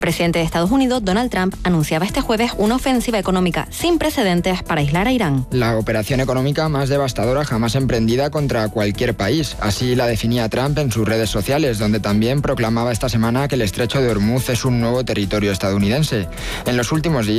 presidente de Estados Unidos, Donald Trump, anunciaba este jueves una ofensiva económica sin precedentes para aislar a Irán. La operación económica más devastadora jamás emprendida contra cualquier país. Así la definía Trump en sus redes sociales, donde también proclamaba esta semana que el estrecho de Hormuz es un nuevo territorio estadounidense. En los últimos días,